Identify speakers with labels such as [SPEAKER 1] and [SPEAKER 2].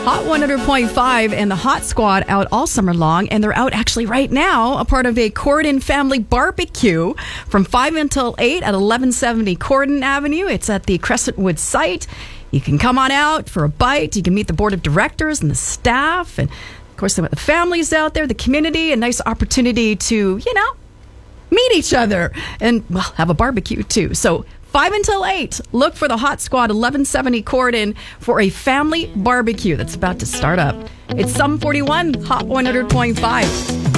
[SPEAKER 1] Hot 100.5 and the Hot Squad out all summer long, and they're out actually right now, a part of a Corden family barbecue from 5 until 8 at 1170 Corden Avenue. It's at the Crescentwood site. You can come on out for a bite. You can meet the board of directors and the staff, and of course, the families out there, the community, a nice opportunity to, meet each other and, have a barbecue too. So 5 until 8, look for the Hot Squad, 1170 Corden, for a family barbecue that's about to start up. It's Sum 41, Hot 100.5.